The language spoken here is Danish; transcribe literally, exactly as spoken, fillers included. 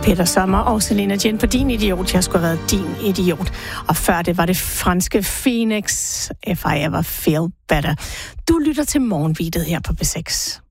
Peter Sommer og Selena Jen på Din Idiot. Jeg skulle have været din idiot. Og før det var det franske Phoenix, If I Ever Feel Better. Du lytter til Morgenbeatet her på B seks.